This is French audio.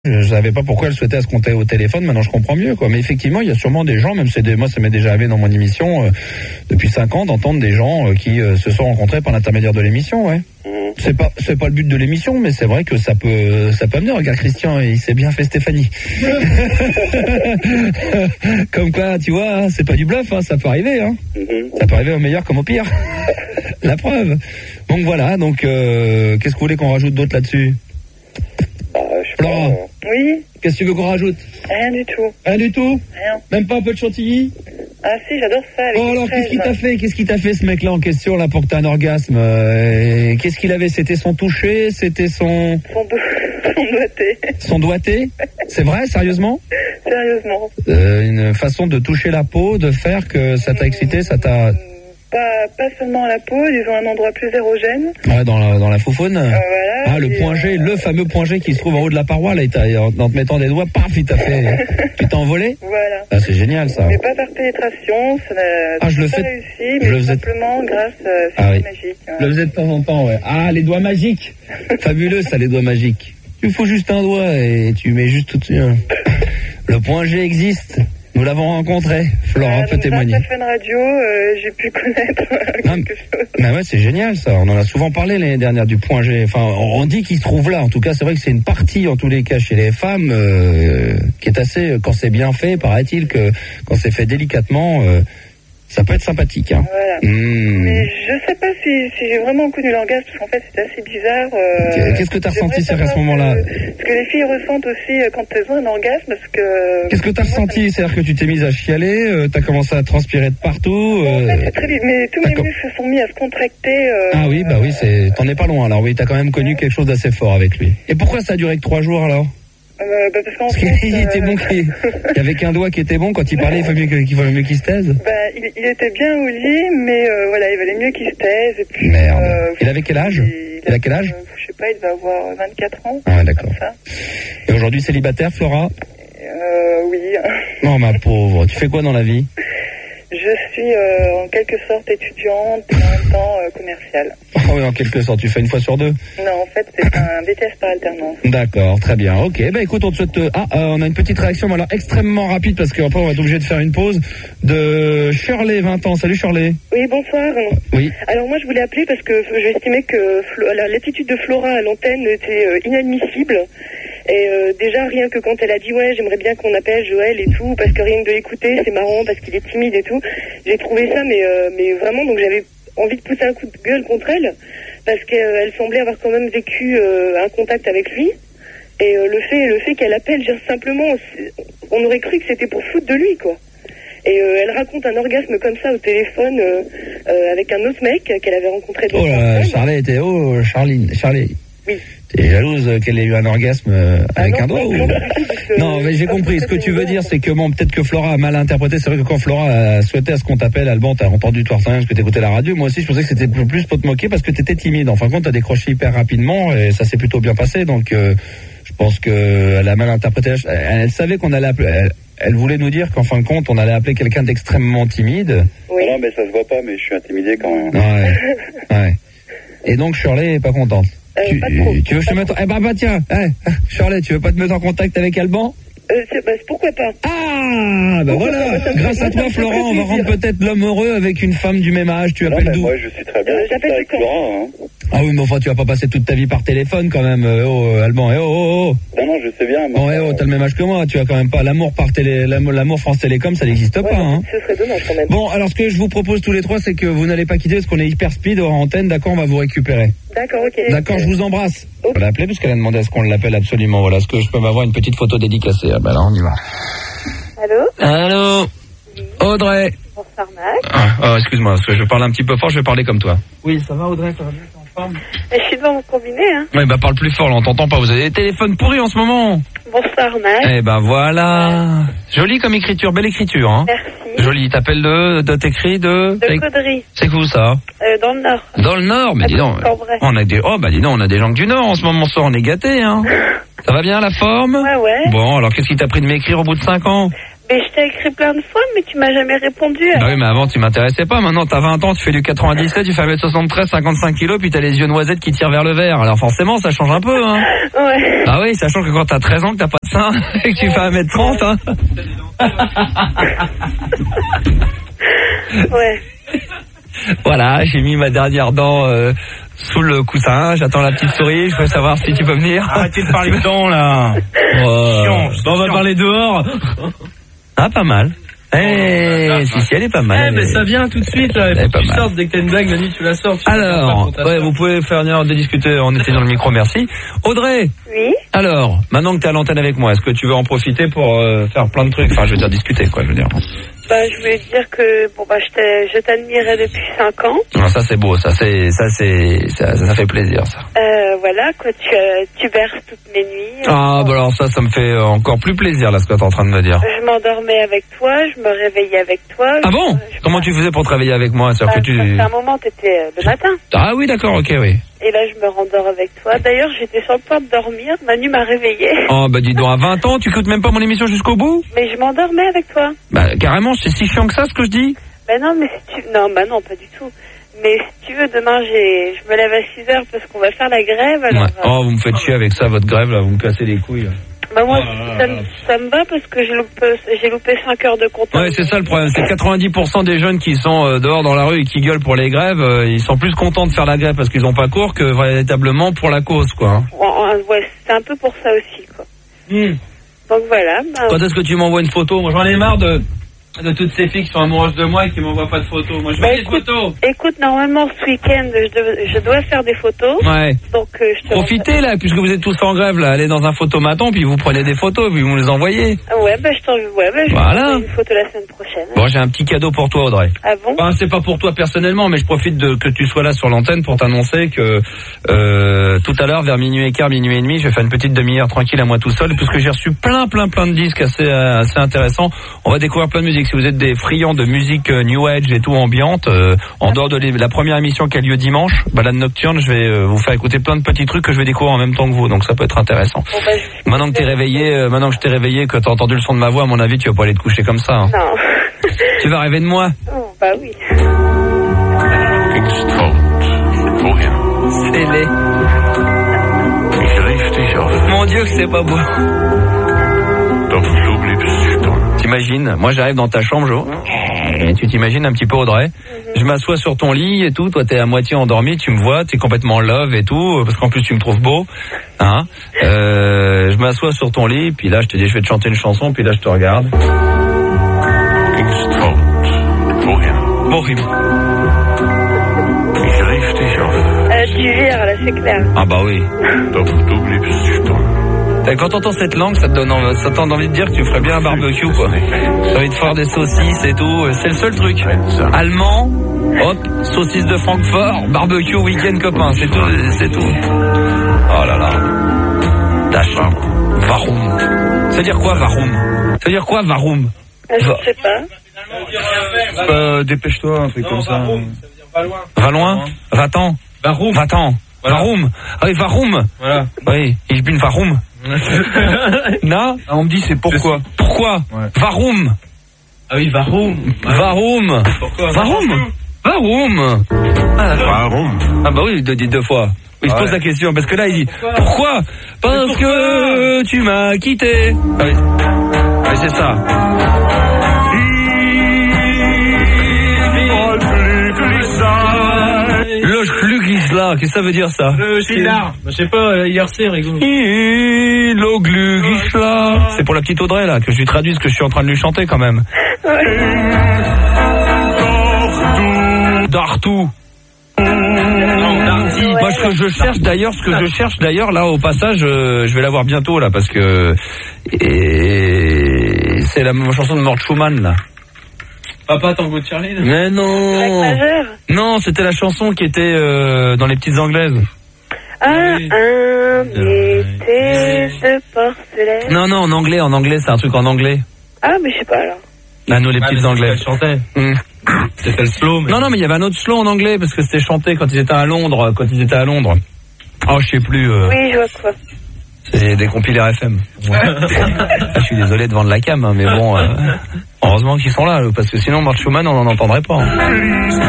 Je savais pas pourquoi elle souhaitait se compter au téléphone, maintenant je comprends mieux, quoi. Mais effectivement, il y a sûrement des gens, moi ça m'est déjà arrivé dans mon émission, depuis 5 ans, d'entendre des gens qui se sont rencontrés par l'intermédiaire de l'émission, ouais. C'est pas le but de l'émission, mais c'est vrai que ça peut amener. Regarde Christian, il s'est bien fait Stéphanie. Comme quoi, tu vois, c'est pas du bluff, hein, ça peut arriver, hein. Ça peut arriver au meilleur comme au pire. La preuve. Donc voilà, qu'est-ce que vous voulez qu'on rajoute d'autre là-dessus? Flora, oui. Qu'est-ce que tu veux qu'on rajoute? Rien du tout. Rien du tout? Rien. Même pas un peu de chantilly? Ah si, j'adore ça. Avec alors, fraises, qu'est-ce qu'il t'a fait ce mec-là en question là pour que t'aies un orgasme? Qu'est-ce qu'il avait? C'était son toucher? C'était son doigté. Son doigté? C'est vrai, sérieusement? Sérieusement. Une façon de toucher la peau, de faire que ça t'a excité, ça t'a... Pas seulement la peau, ils ont un endroit plus érogène. Ouais, dans la foufoune. Voilà. Ah, le point G, le fameux point G qui se trouve en haut de la paroi, là, en te mettant des doigts, paf, il t'a fait... Tu t'as envolé? Voilà. Ah, c'est génial, ça. Mais pas par pénétration, ça n'a je le pas fais... réussi, mais simplement grâce à oui. magique. Hein. Je le faisais de temps en temps, ouais. Ah, les doigts magiques. Fabuleux, ça, les doigts magiques. Il faut juste un doigt et tu mets juste tout dessus. Hein. Le point G existe. Nous l'avons rencontré. Flora peut témoigner. Dans Fun Radio, j'ai pu connaître quelque chose. Mais ouais, c'est génial ça. On en a souvent parlé l'année dernière du point G. Enfin, on dit qu'il se trouve là. En tout cas, c'est vrai que c'est une partie, en tous les cas, chez les femmes, qui est assez, quand c'est bien fait, paraît-il que quand c'est fait délicatement, ça peut être sympathique. Hein. Voilà. Mais je sais pas si j'ai vraiment connu l'orgasme, parce qu'en fait c'était assez bizarre. Qu'est-ce que tu as ressenti à ce moment-là? Ce que les filles ressentent aussi quand elles ont un orgasme, parce que... Qu'est-ce que tu as ressenti? C'est-à-dire que tu t'es mise à chialer, tu as commencé à transpirer de partout En fait, c'est très vite, mais tous mes muscles se sont mis à se contracter. Ah oui, bah oui, t'en es pas loin alors. Oui, tu as quand même connu quelque chose d'assez fort avec lui. Et pourquoi ça a duré que 3 jours alors? Parce qu'en fait, il était bon, il y avait qu'un doigt qui était bon, quand il parlait, il fallait mieux qu'il se taise. Il était bien au lit, mais voilà, il valait mieux qu'il se taise. Et puis, merde. Il avait quel âge? Il a quel âge? Je sais pas, il va avoir 24 ans. Ah d'accord. Et aujourd'hui célibataire, Flora? Oui. Non, ma pauvre, tu fais quoi dans la vie? Je suis en quelque sorte étudiante et en même temps commerciale. Ah oui, en quelque sorte, tu fais une fois sur 2? Non, en fait, c'est un BTS par alternance. D'accord, très bien. Ok, bah écoute, on te souhaite... on a une petite réaction, mais alors extrêmement rapide, parce qu'après on va être obligé de faire une pause, de Shirley, 20 ans. Salut Shirley. Oui, bonsoir. Oui. Alors moi, je voulais appeler parce que j'estimais que l'attitude de Flora à l'antenne était inadmissible. Et déjà, rien que quand elle a dit ouais, j'aimerais bien qu'on appelle Joël et tout, parce que rien que de l'écouter, c'est marrant, parce qu'il est timide et tout, j'ai trouvé ça, mais vraiment, donc j'avais envie de pousser un coup de gueule contre elle, parce qu'elle semblait avoir quand même vécu un contact avec lui, et le fait qu'elle appelle, simplement, on aurait cru que c'était pour foutre de lui, quoi. Et elle raconte un orgasme comme ça au téléphone avec un autre mec qu'elle avait rencontré. Oh là, Charlie. Oui. T'es jalouse qu'elle ait eu un orgasme avec un doigt ou... Non, mais j'ai compris. Ce que tu veux dire, c'est que bon, peut-être que Flora a mal interprété. C'est vrai que quand Flora a souhaité à ce qu'on t'appelle, Alban, t'as entendu toi rien parce que t'écoutais la radio. Moi aussi, je pensais que c'était plus pour te moquer parce que t'étais timide. En fin de compte, t'as décroché hyper rapidement et ça s'est plutôt bien passé. Donc, je pense que elle a mal interprété. Elle savait qu'on allait appeler. Elle voulait nous dire qu'en fin de compte, on allait appeler quelqu'un d'extrêmement timide. Oui. Non, mais ça se voit pas, mais je suis intimidé quand même. Ouais. Et donc, Shirley est pas contente. Tu veux que je te mette... tiens, Shirley, tu veux pas te mettre en contact avec Alban? Pourquoi pas? Ah, bah voilà. Grâce à toi, Florent, on va rendre peut-être l'homme heureux avec une femme du même âge. Tu appelles d'où? Moi, je suis très bien. J'appelle avec Florent, hein. Ah oui, mais enfin, tu vas pas passer toute ta vie par téléphone quand même. Alban, Non, je sais bien. Bon, t'as le même âge que moi. Tu as quand même pas l'amour par l'amour France Télécom, ça n'existe pas. Hein. Ce serait dommage quand même. Bon, alors ce que je vous propose tous les trois, c'est que vous n'allez pas quitter parce qu'on est hyper speed hors antenne. D'accord, on va vous récupérer. D'accord, ok. D'accord, je vous embrasse. On va l'appeler parce qu'elle a demandé à ce qu'on l'appelle absolument. Voilà, est-ce que je peux m'avoir une petite photo dédicacée? Ah bah là, on y va. Allô. Oui. Audrey. Bonsoir Max. Excuse-moi, parce que je parle un petit peu fort, je vais parler comme toi. Oui, ça va Audrey, ça va bien, t'es en forme? Je suis devant mon combiné, hein. Oui, bah parle plus fort, là, on t'entend pas, vous avez des téléphones pourris en ce moment. Bonsoir Max. Eh ben voilà. Joli comme écriture, belle écriture, hein. Merci. Joli, t'appelles t'écris de Caudry. C'est où ça? Dans le Nord. Dans le Nord, mais dis donc. On a on a des gens du Nord en ce moment, on est gâtés, hein. Ça va bien la forme? Ouais. Bon, alors qu'est-ce qui t'a pris de m'écrire au bout de 5 ans? Mais je t'ai écrit plein de fois, mais tu m'as jamais répondu. Bah oui, mais avant, tu m'intéressais pas. Maintenant, t'as 20 ans, tu fais du 97, tu fais 1m73, 55 kilos, puis t'as les yeux noisettes qui tirent vers le vert. Alors forcément, ça change un peu, hein. Ouais. Ah oui, sachant que quand t'as 13 ans, que t'as pas de sein, et que tu fais 1m30, hein. Ouais. Voilà, j'ai mis ma dernière dent sous le coussin, j'attends la petite souris, je veux savoir si tu peux venir. Arrêtez de parler dedans, là. Chiant. On va parler dehors. Ah, pas mal. Si, elle est pas mal. Mais ça vient tout de suite, là. Il faut que tu sortes, dès que t'as une blague, Manu, tu la sors. Alors, vous pouvez faire une heure de discuter, on était dans le micro, merci. Audrey. Oui. Alors, maintenant que t'es à l'antenne avec moi, est-ce que tu veux en profiter pour faire plein de trucs? Enfin, je veux dire discuter, quoi, je veux dire. Bah, je voulais dire que, je t'admirais depuis 5 ans. Non, ça c'est beau, ça fait plaisir, ça. Voilà, quoi, tu berces toutes mes nuits. Ah, bah alors ça me fait encore plus plaisir, là, ce que t'es en train de me dire. Je m'endormais avec toi, je me réveillais avec toi. Ah bon? Comment tu faisais pour te réveiller avec moi? C'est un moment, t'étais le matin. Ah oui, d'accord, ok, oui. Et là, je me rendors avec toi. D'ailleurs, j'étais sur le point de dormir. Manu m'a réveillée. Oh, bah dis donc, à 20 ans, tu écoutes même pas mon émission jusqu'au bout? Mais je m'endormais avec toi. Bah, carrément, c'est si chiant que ça, ce que je dis? Bah non, mais si tu... Non, bah non, pas du tout. Mais si tu veux, demain, je me lève à 6h parce qu'on va faire la grève. Alors, ouais. Oh, vous me faites chier avec ça, votre grève, là, vous me cassez les couilles. Bah moi, ça me va parce que j'ai loupé 5 heures de compte. Ouais, c'est ça le problème, c'est 90% des jeunes qui sont dehors dans la rue et qui gueulent pour les grèves, ils sont plus contents de faire la grève parce qu'ils ont pas cours que véritablement pour la cause, quoi. Ouais, c'est un peu pour ça aussi, quoi. Donc voilà. Bah, quand est-ce que tu m'envoies une photo? Moi, j'en ai marre de toutes ces filles qui sont amoureuses de moi et qui m'envoient pas de photos. Moi, je veux des photos. Écoute, normalement, ce week-end, je dois faire des photos. Ouais. Donc, profitez, là, puisque vous êtes tous en grève, là. Allez dans un photomaton, puis vous prenez des photos, puis vous me les envoyez. Ouais, je voilà. vais une photo la semaine prochaine. Bon, j'ai un petit cadeau pour toi, Audrey. Ah bon? Enfin, c'est pas pour toi personnellement, mais je profite que tu sois là sur l'antenne pour t'annoncer que tout à l'heure, vers minuit et quart, minuit et demi, je vais faire une petite demi-heure tranquille à moi tout seul, puisque j'ai reçu plein de disques assez intéressants. On va découvrir plein de musique. Si vous êtes des friands de musique New Age et tout ambiante, en dehors de la première émission qui a lieu dimanche, Balade Nocturne, je vais vous faire écouter plein de petits trucs que je vais découvrir en même temps que vous, donc ça peut être intéressant. Bon, bah, maintenant que t'es réveillé, maintenant que je t'ai réveillé, que t'as entendu le son de ma voix, à mon avis, tu vas pas aller te coucher comme ça. Hein. Non. Tu vas rêver de moi? Oh, bah oui. C'est laid. Mon Dieu que c'est pas beau. T'imagines, moi j'arrive dans ta chambre, et tu t'imagines un petit peu, Audrey, je m'assois sur ton lit et tout, toi t'es à moitié endormi, tu me vois, t'es complètement love et tout, parce qu'en plus tu me trouves beau, hein. Je m'assois sur ton lit, puis là je te dis je vais te chanter une chanson, puis là je te regarde. Borim. Tu vires, là, c'est clair. Ah bah oui. Quand t'entends cette langue, ça te donne envie de dire que tu ferais bien un barbecue, quoi. T'as envie de faire des saucisses et tout. C'est le seul truc. Allemand, hop, saucisse de Francfort, barbecue, week-end copain. C'est tout. Oh là là. Tachin. Varum. Ça veut dire quoi, varum? Je sais pas. Dépêche-toi, un truc comme ça. Va loin. Va-t'en. Va-t'en. Voilà. Varum. Ah oui, varum. Voilà. Oui, ich bin varum. Non, on me dit c'est pourquoi. Pourquoi? Ouais. Varum. Ah oui, varum. Varum. Pourquoi? Varum. Ah bah oui, deux fois. Il se pose la question, parce que là il dit pourquoi? Parce que tu m'as quitté. Ah oui, c'est ça. Le Gluglisla, qu'est-ce que ça veut dire ça? Le Chilard. Je sais pas, IRC, rigolo. Le Gluglisla. C'est pour la petite Audrey, là, que je lui traduise, que je suis en train de lui chanter quand même. Dartou. Non, Darty. Moi, ce que je cherche d'ailleurs, là, au passage, je vais l'avoir bientôt, là, parce que c'est la chanson de Mort Schumann, là. Papa Tango de Charlie? Mais non. Non, c'était la chanson qui était dans les petites anglaises. Un été de porcelaine. Non, en anglais, c'est un truc en anglais. Ah, mais je sais pas alors. Ah, nous les petites anglaises. Chantaient. C'était le slow. Mais... Non, mais il y avait un autre slow en anglais parce que c'était chanté quand ils étaient à Londres. Oh, je sais plus. Oui, je vois quoi. C'est des compilés RFM. Ouais. Je suis désolé de vendre la cam, hein, mais bon, heureusement qu'ils sont là, parce que sinon Mort Schumann, on n'en entendrait pas. Hein.